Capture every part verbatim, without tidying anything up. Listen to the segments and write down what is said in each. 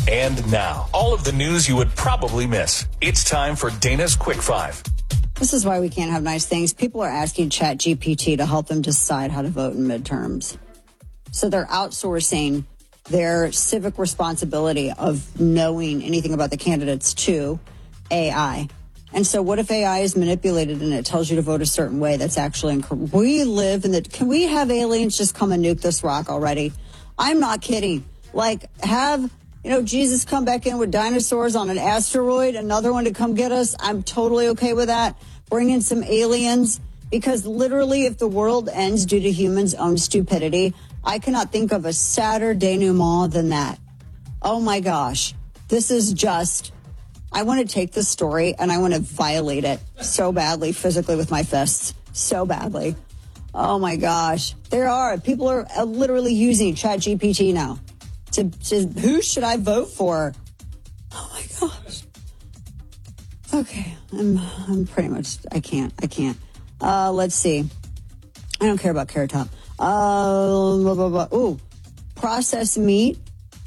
And now, all of the news you would probably miss. It's time for Dana's Quick Five. This is why we can't have nice things. People are asking ChatGPT to help them decide how to vote in midterms. So they're outsourcing their civic responsibility of knowing anything about the candidates to A I. And so what if A I is manipulated and it tells you to vote a certain way that's actually incorrect? We live in the... Can we have aliens just come and nuke this rock already? I'm not kidding. Like, have... You know, Jesus come back in with dinosaurs on an asteroid, another one to come get us. I'm totally okay with that. Bring in some aliens, because literally if the world ends due to humans' own stupidity, I cannot think of a sadder denouement than that. Oh my gosh. This is just, I want to take this story and I want to violate it so badly physically with my fists. So badly. Oh my gosh. There are, people are literally using ChatGPT now. To, to who should I vote for? Oh my gosh. Okay, I'm I'm pretty much I can't I can't. Uh, let's see. I don't care about Carrot Top. Uh, blah, blah, blah. Ooh, processed meat.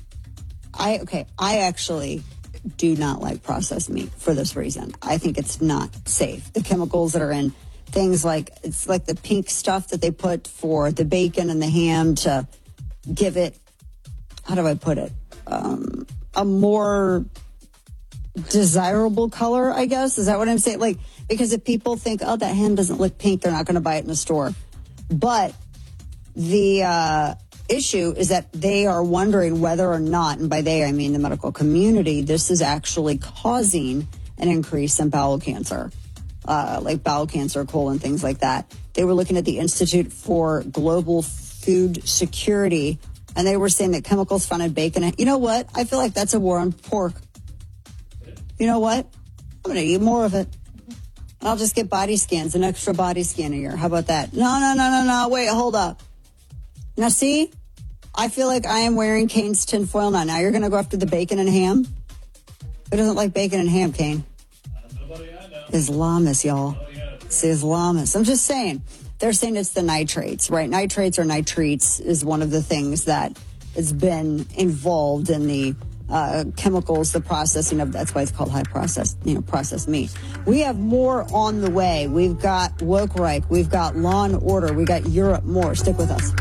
I okay. I actually do not like processed meat for this reason. I think it's not safe. The chemicals that are in things like it's like the pink stuff that they put for the bacon and the ham to give it. How do I put it? Um, a more desirable color, I guess. Is that what I'm saying? Like, because if people think, oh, that ham doesn't look pink, they're not going to buy it in the store. But the uh, issue is that they are wondering whether or not, and by they I mean the medical community, this is actually causing an increase in bowel cancer, uh, like bowel cancer, colon, things like that. They were looking at the Institute for Global Food Security, and they were saying that chemicals found in bacon. You know what? I feel like that's a war on pork. You know what? I'm going to eat more of it. I'll just get body scans, an extra body scan a year. How about that? No, no, no, no, no. Wait, hold up. Now, see? I feel like I am wearing Kane's tinfoil now. Now you're going to go after the bacon and ham? Who doesn't like bacon and ham, Kane? Nobody I know. Islamists, y'all. Oh, yeah. It's the Islamists. I'm just saying. They're saying it's the nitrates, right? Nitrates or nitrates is one of the things that has been involved in the uh, chemicals, the processing of, that's why it's called high processed, you know, processed meat. We have more on the way. We've got Woke Reich. We've got Law and Order. We got Europe more. Stick with us.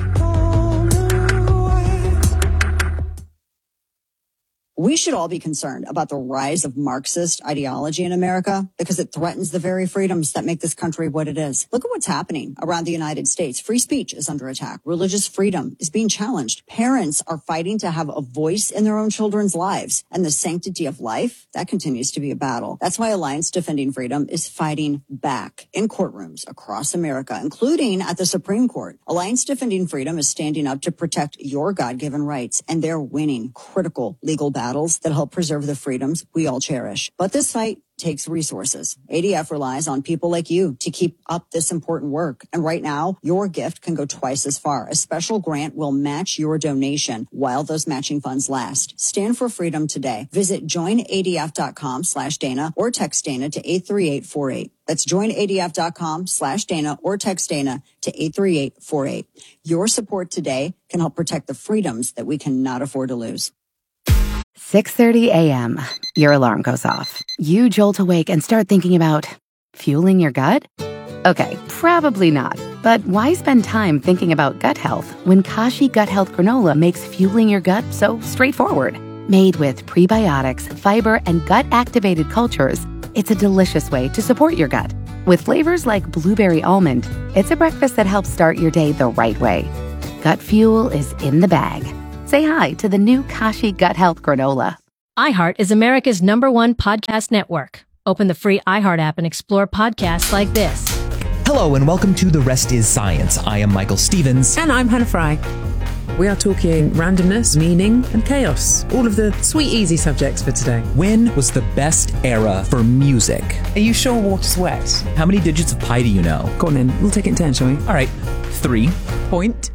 We should all be concerned about the rise of Marxist ideology in America because it threatens the very freedoms that make this country what it is. Look at what's happening around the United States. Free speech is under attack. Religious freedom is being challenged. Parents are fighting to have a voice in their own children's lives. And the sanctity of life, that continues to be a battle. That's why Alliance Defending Freedom is fighting back in courtrooms across America, including at the Supreme Court. Alliance Defending Freedom is standing up to protect your God-given rights, and they're winning critical legal battles that help preserve the freedoms we all cherish. But this fight takes resources. A D F relies on people like you to keep up this important work. And right now, your gift can go twice as far. A special grant will match your donation while those matching funds last. Stand for freedom today. Visit joinadf.com slash Dana or text Dana to eight three eight four eight. That's joinadf.com slash Dana or text Dana to eight three eight four eight. Your support today can help protect the freedoms that we cannot afford to lose. six thirty a.m. Your alarm goes off. You jolt awake and start thinking about fueling your gut? Okay, probably not. But why spend time thinking about gut health when Kashi Gut Health Granola makes fueling your gut so straightforward? Made with prebiotics, fiber, and gut-activated cultures, it's a delicious way to support your gut. With flavors like blueberry almond, it's a breakfast that helps start your day the right way. Gut fuel is in the bag. Say hi to the new Kashi Gut Health Granola. iHeart is America's number one podcast network. Open the free iHeart app and explore podcasts like this. Hello and welcome to The Rest is Science. I am Michael Stevens. And I'm Hannah Fry. We are talking randomness, meaning, and chaos. All of the sweet, easy subjects for today. When was the best era for music? Are you sure water's wet? How many digits of pi do you know? Go on then. We'll take it in turn, shall we? All right. Three. Point.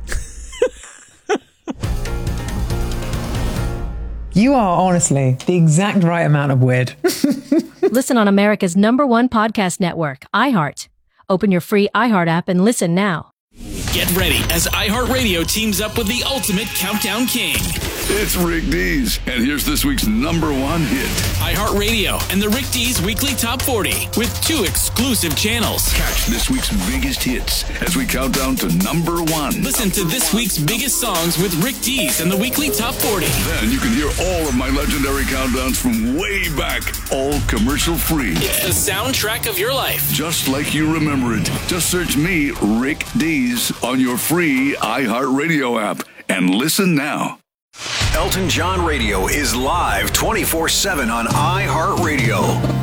You are honestly the exact right amount of weird. Listen on America's number one podcast network, iHeart. Open your free iHeart app and listen now. Get ready as iHeartRadio teams up with the ultimate countdown king. It's Rick Dees, and here's this week's number one hit. iHeartRadio and the Rick Dees Weekly Top forty with two exclusive channels. Catch this week's biggest hits as we count down to number one. Listen to this week's biggest songs with Rick Dees and the Weekly Top forty. Then you can hear all of my legendary countdowns from way back, all commercial free. It's the soundtrack of your life. Just like you remember it. Just search me, Rick Dees, on your free iHeartRadio app and listen now. Elton John Radio is live twenty-four seven on iHeartRadio.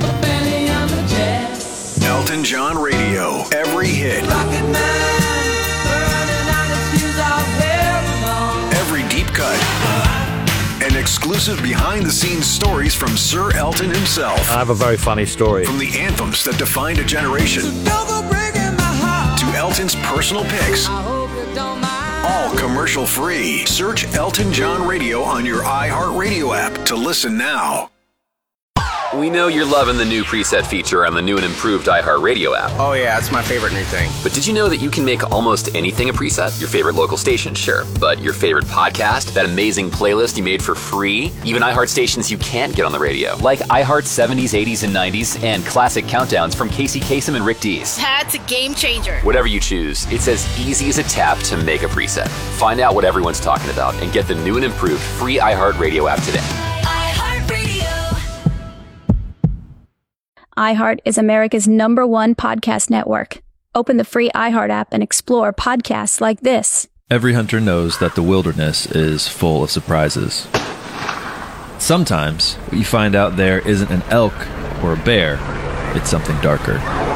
Elton John Radio, every hit. Every deep cut. And exclusive behind-the-scenes stories from Sir Elton himself. I have a very funny story. From the anthems that defined a generation to Elton's personal picks. All commercial free. Search Elton John Radio on your iHeartRadio app to listen now. We know you're loving the new preset feature on the new and improved iHeartRadio app. Oh yeah, it's my favorite new thing. But did you know that you can make almost anything a preset? Your favorite local station, sure. But your favorite podcast, that amazing playlist you made for free, even iHeart stations you can't get on the radio, like iHeart seventies, eighties, and nineties, and classic countdowns from Casey Kasem and Rick Dees. That's a game changer. Whatever you choose, it's as easy as a tap to make a preset. Find out what everyone's talking about and get the new and improved free iHeartRadio app today. iHeart is America's number one podcast network. Open the free iHeart app and explore podcasts like this. Every hunter knows that the wilderness is full of surprises. Sometimes, what you find out there isn't an elk or a bear, it's something darker.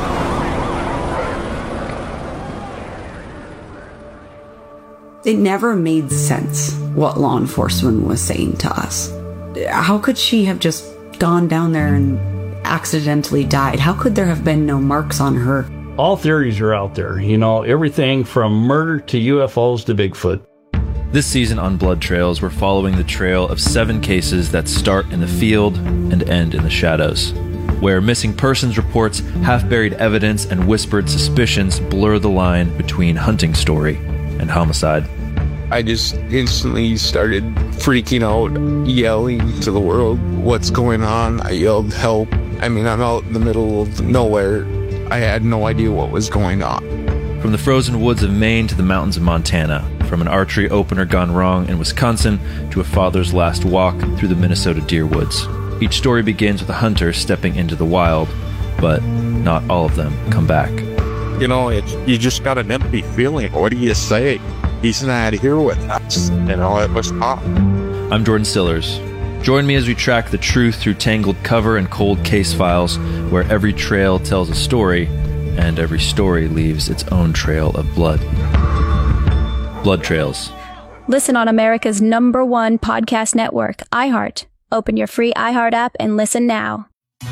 It never made sense what law enforcement was saying to us. How could she have just gone down there and accidentally died? How could there have been no marks on her? All theories are out there, you know, everything from murder to U F Os to Bigfoot. This season on Blood Trails, we're following the trail of seven cases that start in the field and end in the shadows, where missing persons reports, half-buried evidence, and whispered suspicions blur the line between hunting story and homicide. I just instantly started freaking out, yelling to the world, what's going on? I yelled, help. I mean, I'm out in the middle of nowhere. I had no idea what was going on. From the frozen woods of Maine to the mountains of Montana, from an archery opener gone wrong in Wisconsin to a father's last walk through the Minnesota deer woods. Each story begins with a hunter stepping into the wild, but not all of them come back. You know, it's, you just got an empty feeling. What do you say? He's not here with us. You know, it was tough. I'm Jordan Stillers. Join me as we track the truth through tangled cover and cold case files, where every trail tells a story, and every story leaves its own trail of blood. Blood Trails. Listen on America's number one podcast network, iHeart. Open your free iHeart app and listen now.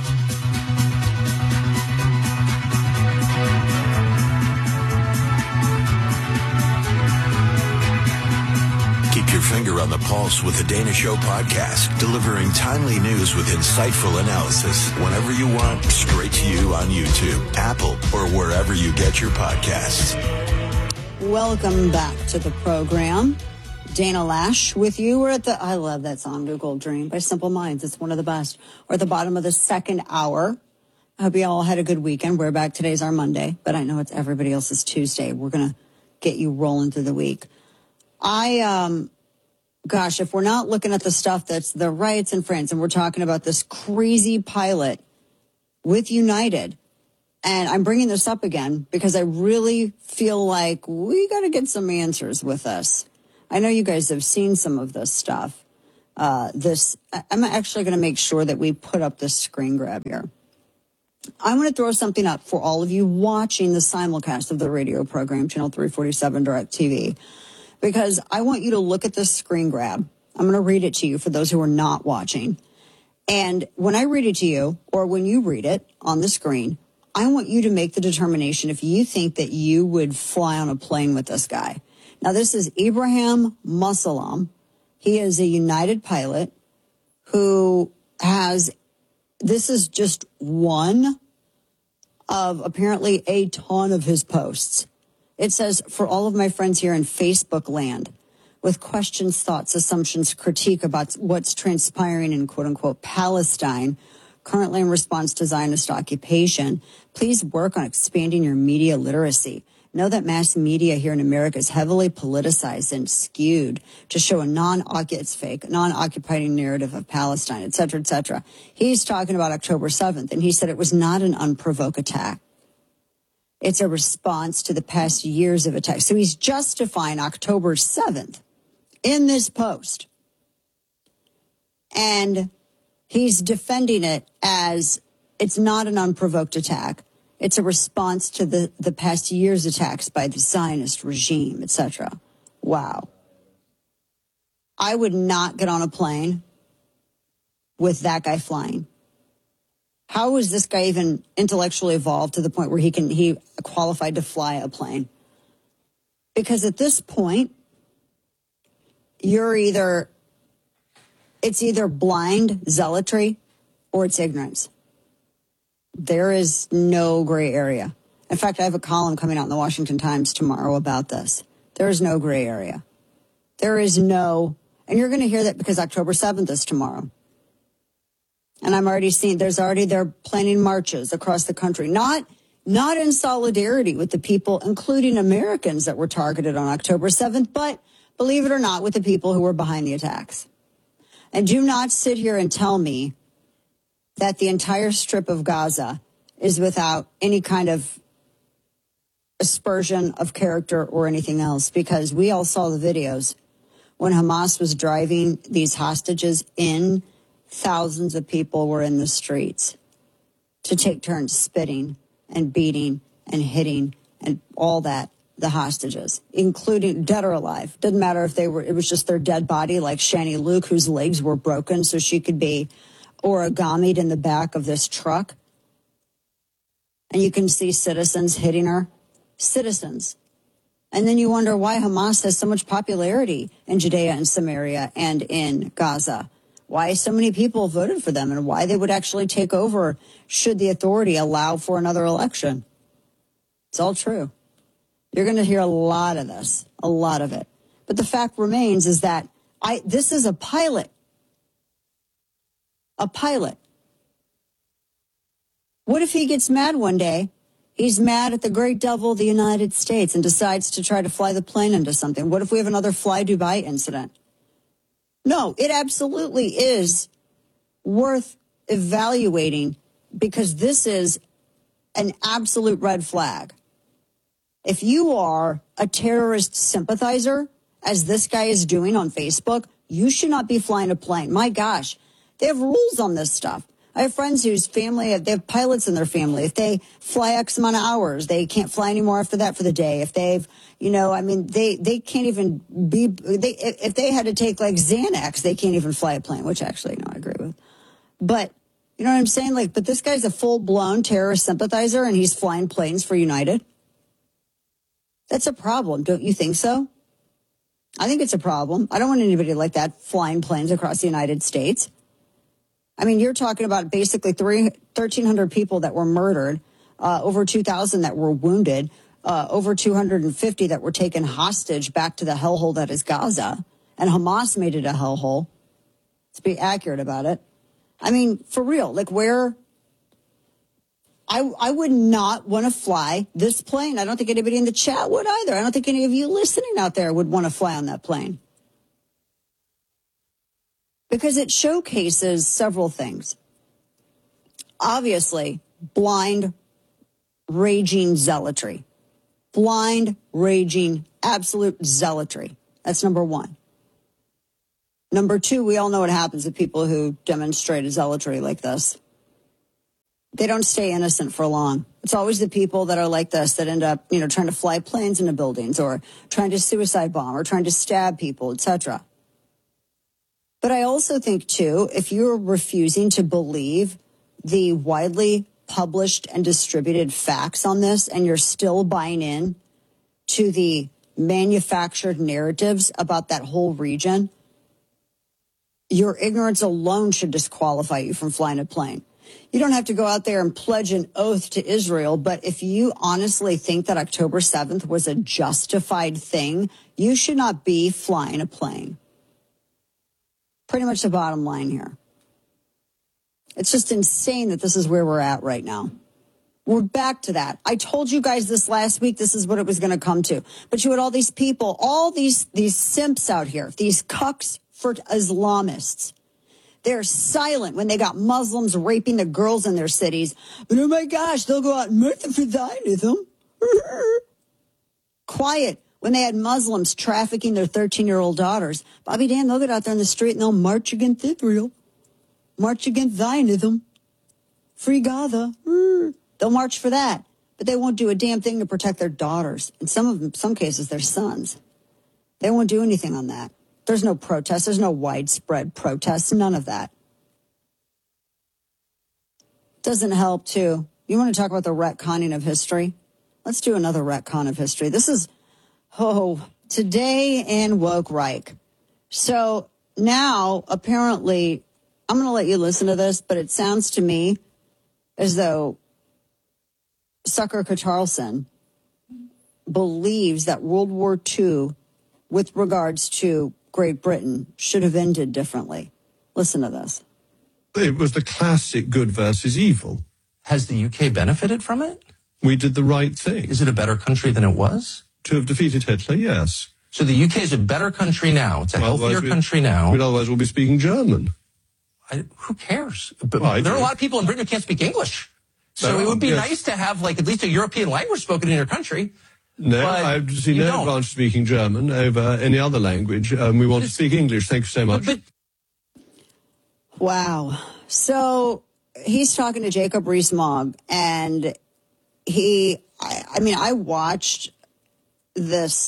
Keep your finger on the pulse with the Dana Show podcast, delivering timely news with insightful analysis whenever you want, straight to you on YouTube, Apple, or wherever you get your podcasts. Welcome back to the program. Dana Lash with you. We're at the, I love that song, New Gold Dream by Simple Minds. It's one of the best. We're at the bottom of the second hour. I hope you all had a good weekend. We're back. Today's our Monday, but I know it's everybody else's Tuesday. We're going to get you rolling through the week. I, um, gosh, if we're not looking at the stuff that's the riots in France, and we're talking about this crazy pilot with United, and I'm bringing this up again because I really feel like we got to get some answers with this. I know you guys have seen some of this stuff. Uh, this, I'm actually going to make sure that we put up this screen grab here. I want to throw something up for all of you watching the simulcast of the radio program, Channel three forty-seven DirecTV. Because I want you to look at this screen grab. I'm going to read it to you for those who are not watching. And when I read it to you, or when you read it on the screen, I want you to make the determination if you think that you would fly on a plane with this guy. Now, this is Ibrahim Mussalam. He is a United pilot who has, this is just one of apparently a ton of his posts. It says, for all of my friends here in Facebook land, with questions, thoughts, assumptions, critique about what's transpiring in quote-unquote Palestine, currently in response to Zionist occupation, please work on expanding your media literacy. Know that mass media here in America is heavily politicized and skewed to show a non-occupied, it's fake, non-occupying narrative of Palestine, et cetera, et cetera. He's talking about October seventh, and he said it was not an unprovoked attack. It's a response to the past years of attacks. So he's justifying October seventh in this post. And he's defending it as it's not an unprovoked attack. It's a response to the, the past year's attacks by the Zionist regime, et cetera. Wow. I would not get on a plane with that guy flying. How is this guy even intellectually evolved to the point where he can he qualified to fly a plane? Because at this point, you're either, it's either blind zealotry or it's ignorance. There is no gray area. In fact, I have a column coming out in the Washington Times tomorrow about this. There is no gray area. There is no, and you're going to hear that because October seventh is tomorrow. And I'm already seeing, there's already, they're planning marches across the country, not, not in solidarity with the people, including Americans that were targeted on October seventh, but believe it or not, with the people who were behind the attacks. And do not sit here and tell me that the entire strip of Gaza is without any kind of aspersion of character or anything else, because we all saw the videos when Hamas was driving these hostages in. Thousands of people were in the streets to take turns spitting and beating and hitting and all that, the hostages, including dead or alive. Didn't matter if they were, it was just their dead body, like Shani Luke, whose legs were broken so she could be origamied in the back of this truck. And you can see citizens hitting her. Citizens. And then you wonder why Hamas has so much popularity in Judea and Samaria and in Gaza. Why so many people voted for them and why they would actually take over should the authority allow for another election. It's all true. You're going to hear a lot of this, a lot of it. But the fact remains is that I this is a pilot. A pilot. What if he gets mad one day? He's mad at the great devil, the United States, and decides to try to fly the plane into something. What if we have another Fly Dubai incident? No, it absolutely is worth evaluating because this is an absolute red flag. If you are a terrorist sympathizer, as this guy is doing on Facebook, you should not be flying a plane. My gosh, they have rules on this stuff. I have friends whose family, they have pilots in their family. If they fly X amount of hours, they can't fly anymore after that for the day. If they've, you know, I mean, they, they can't even be, they, if they had to take like Xanax, they can't even fly a plane, which actually, no, I agree with. But, you know what I'm saying? Like, but this guy's a full-blown terrorist sympathizer and he's flying planes for United. That's a problem. Don't you think so? I think it's a problem. I don't want anybody like that flying planes across the United States. I mean, you're talking about basically three, thirteen hundred people that were murdered, uh, over two thousand that were wounded, uh, over two hundred fifty that were taken hostage back to the hellhole that is Gaza. And Hamas made it a hellhole. Let's be accurate about it. I mean, for real, like where I, I would not want to fly this plane. I don't think anybody in the chat would either. I don't think any of you listening out there would want to fly on that plane. Because it showcases several things. Obviously, blind, raging zealotry. Blind, raging, absolute zealotry. That's number one. Number two, we all know what happens to people who demonstrate zealotry like this. They don't stay innocent for long. It's always the people that are like this that end up, you know, trying to fly planes into buildings or trying to suicide bomb or trying to stab people, et cetera. But I also think, too, if you're refusing to believe the widely published and distributed facts on this and you're still buying in to the manufactured narratives about that whole region, your ignorance alone should disqualify you from flying a plane. You don't have to go out there and pledge an oath to Israel, but if you honestly think that October seventh was a justified thing, you should not be flying a plane. Pretty much the bottom line here. It's just insane that this is where we're at right now. We're back to that. I told you guys this last week, this is what it was going to come to. But you had all these people, all these, these simps out here, these cucks for Islamists. They're silent when they got Muslims raping the girls in their cities. But oh my gosh, they'll go out and murder for Zionism. Quiet when they had Muslims trafficking their thirteen-year-old daughters. Bobby Dan, they'll get out there in the street and they'll march against Israel. March against Zionism. Free Gaza. They'll march for that. But they won't do a damn thing to protect their daughters. In some of them, some cases, their sons. They won't do anything on that. There's no protest. There's no widespread protests. None of that. Doesn't help, too. You want to talk about the retconning of history? Let's do another retcon of history. This is, oh, Today in Woke Reich. So now, apparently, I'm going to let you listen to this, but it sounds to me as though Tucker Carlson believes that World War Two, with regards to Great Britain, should have ended differently. Listen to this. It was the classic good versus evil. Has the U K benefited from it? We did the right thing. Is it a better country than it was? To have defeated Hitler, yes. So the U K is a better country now. It's a well, healthier we, country now. We'd otherwise we'll be speaking German. I, who cares? But well, there are a lot of people in Britain who can't speak English. So no, it would be yes. nice to have like at least a European language spoken in your country. No, but I've seen no don't. advantage speaking German over any other language. Um, we want to speak English. Thank you so much. But, but, wow. So he's talking to Jacob Rees-Mogg, and he, I, I mean, I watched this,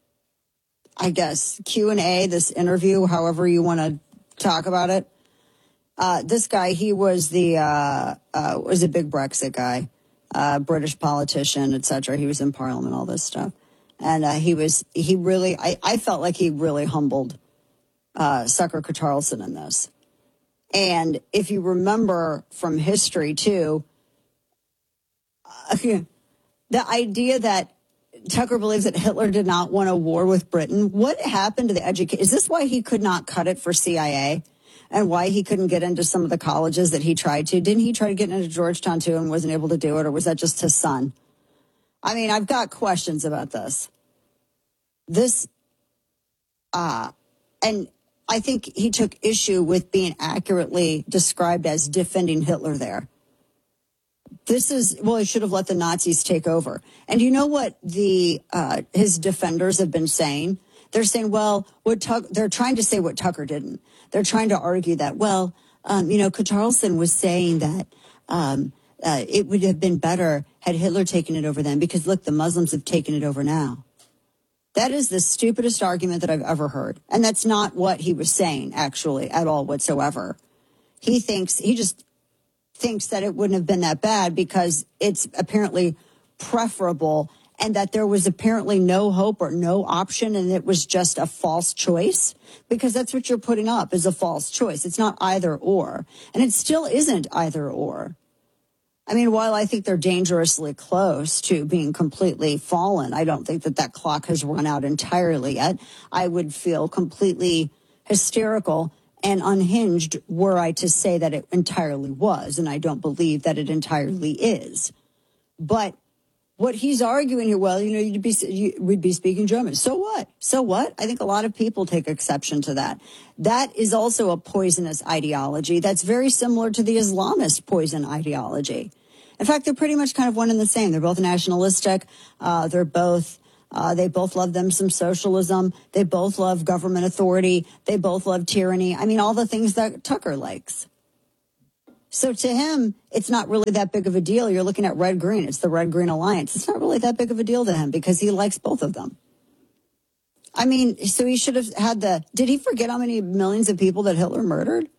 I guess, Q and A, this interview, however you want to talk about it. Uh, this guy, he was the, uh, uh, was a big Brexit guy, uh, British politician, et cetera. He was in Parliament, all this stuff. And uh, he was, he really, I, I felt like he really humbled uh, Tucker Carlson in this. And if you remember from history, too, uh, the idea that Tucker believes that Hitler did not want a war with Britain, what happened to the education? Is this why he could not cut it for C I A? And why he couldn't get into some of the colleges that he tried to? Didn't he try to get into Georgetown, too, and wasn't able to do it? Or was that just his son? I mean, I've got questions about this. This, uh, and I think he took issue with being accurately described as defending Hitler there. This is, well, he should have let the Nazis take over. And you know what the uh, his defenders have been saying? They're saying, well, what Tuck, they're trying to say what Tucker didn't. They're trying to argue that, well, um, you know, Carlson was saying that um, uh, it would have been better had Hitler taken it over then because, look, the Muslims have taken it over now. That is the stupidest argument that I've ever heard. And that's not what he was saying, actually, at all whatsoever. He thinks, he just thinks that it wouldn't have been that bad because it's apparently preferable and that there was apparently no hope or no option and it was just a false choice, because that's what you're putting up is a false choice. It's not either or, and it still isn't either or. I mean, while I think they're dangerously close to being completely fallen, I don't think that that clock has run out entirely yet. I would feel completely hysterical and unhinged were I to say that it entirely was, and I don't believe that it entirely is. But what he's arguing here, well, you know, you'd be, you, we'd be speaking German. So what? So what? I think a lot of people take exception to that. That is also a poisonous ideology that's very similar to the Islamist poison ideology. In fact, they're pretty much kind of one and the same. They're both nationalistic. Uh, they're both, uh, they both love them some socialism. They both love government authority. They both love tyranny. I mean, all the things that Tucker likes. So to him, it's not really that big of a deal. You're looking at red-green. It's the red-green alliance. It's not really that big of a deal to him because he likes both of them. I mean, so he should have had the, did he forget how many millions of people that Hitler murdered?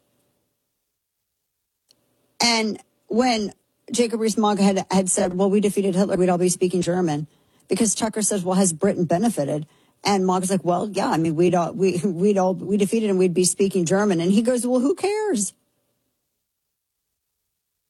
And when Jacob Rees-Mogg had, had said, well, we defeated Hitler, we'd all be speaking German, because Tucker says, well, has Britain benefited? And Mogg's like, well, yeah, I mean, we'd all, we, we'd all, we defeated and we'd be speaking German. And he goes, well, who cares?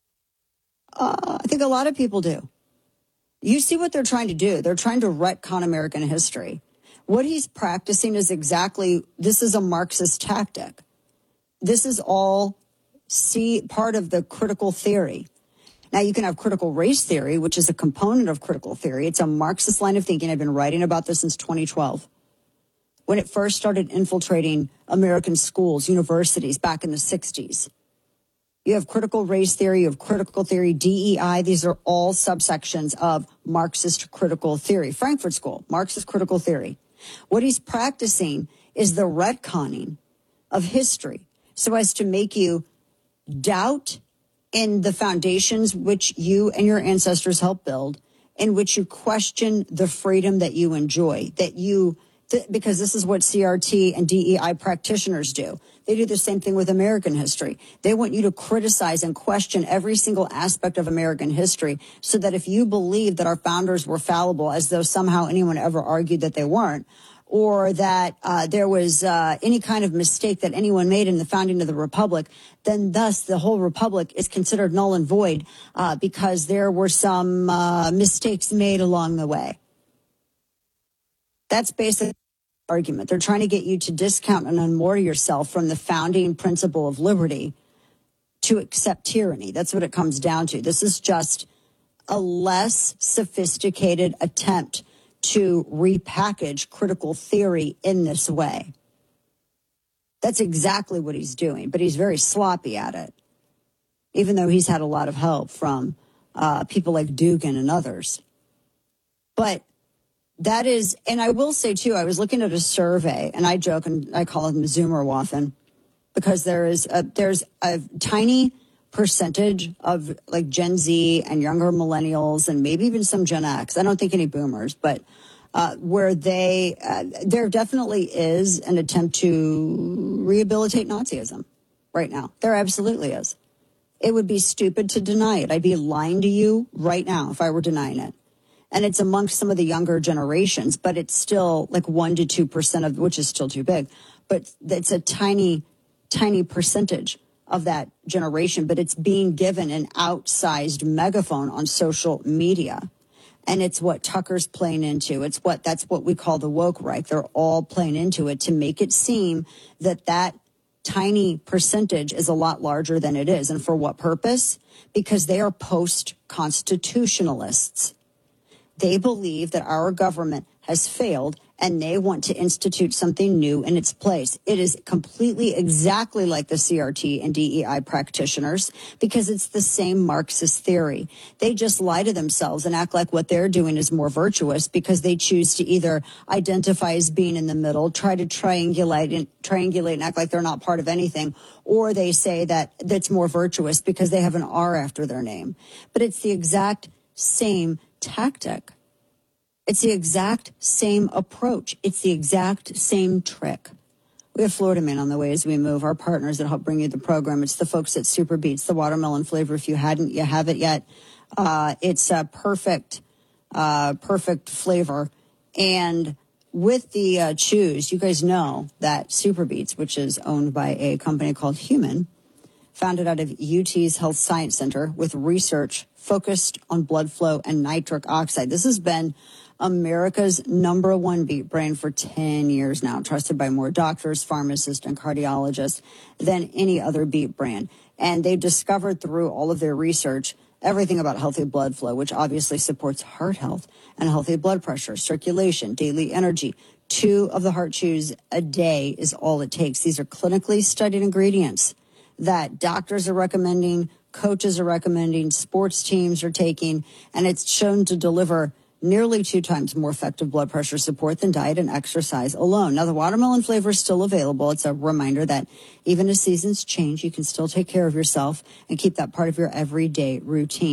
Uh, I think a lot of people do. You see what they're trying to do. They're trying to retcon American history. What he's practicing is exactly, this is a Marxist tactic. This is all see part of the critical theory. Now, you can have critical race theory, which is a component of critical theory. It's a Marxist line of thinking. I've been writing about this since twenty twelve. When it first started infiltrating American schools, universities back in the sixties. You have critical race theory, you have critical theory, D E I. These are all subsections of Marxist critical theory. Frankfurt School, Marxist critical theory. What he's practicing is the retconning of history so as to make you doubt in the foundations which you and your ancestors helped build, in which you question the freedom that you enjoy, that you, th- because this is what C R T and D E I practitioners do. They do the same thing with American history. They want you to criticize and question every single aspect of American history so that if you believe that our founders were fallible, as though somehow anyone ever argued that they weren't, or that uh, there was uh, any kind of mistake that anyone made in the founding of the republic, then thus the whole republic is considered null and void uh, because there were some uh, mistakes made along the way. That's basically the argument. They're trying to get you to discount and unmoor yourself from the founding principle of liberty to accept tyranny. That's what it comes down to. This is just a less sophisticated attempt to repackage critical theory in this way. That's exactly what he's doing, but he's very sloppy at it, even though he's had a lot of help from uh, people like Dugan and others. But that is, and I will say, too, I was looking at a survey, and I joke, and I call them Zoomerwaffen, because there is a, there's a tiny percentage of like Gen Z and younger millennials and maybe even some Gen X. I don't think any boomers, but uh, where they, uh, there definitely is an attempt to rehabilitate Nazism right now. There absolutely is. It would be stupid to deny it. I'd be lying to you right now if I were denying it. And it's amongst some of the younger generations, but it's still like one to two percent of, which is still too big, but it's a tiny, tiny percentage of that generation, but it's being given an outsized megaphone on social media. And it's what Tucker's playing into. It's what, that's what we call the woke right. They're all playing into it to make it seem that that tiny percentage is a lot larger than it is. And for what purpose? Because they are post-constitutionalists. They believe that our government has failed and they want to institute something new in its place. It is completely exactly like the C R T and D E I practitioners because it's the same Marxist theory. They just lie to themselves and act like what they're doing is more virtuous because they choose to either identify as being in the middle, try to triangulate and triangulate and act like they're not part of anything, or they say that that's more virtuous because they have an R after their name. But it's the exact same tactic. It's the exact same approach. It's the exact same trick. We have Florida Man on the way as we move, our partners that help bring you the program. It's the folks at Super Beets, the watermelon flavor. If you hadn't, you have it yet. Uh, it's a perfect, uh, perfect flavor. And with the uh, chews, you guys know that Super Beets, which is owned by a company called Human, founded out of U T's Health Science Center with research focused on blood flow and nitric oxide. This has been America's number one beet brand for ten years now, trusted by more doctors, pharmacists, and cardiologists than any other beet brand. And they've discovered through all of their research everything about healthy blood flow, which obviously supports heart health and healthy blood pressure, circulation, daily energy. Two of the heart chews a day is all it takes. These are clinically studied ingredients that doctors are recommending, coaches are recommending, sports teams are taking, and it's shown to deliver nearly two times more effective blood pressure support than diet and exercise alone. Now, the watermelon flavor is still available. It's a reminder that even as seasons change, you can still take care of yourself and keep that part of your everyday routine.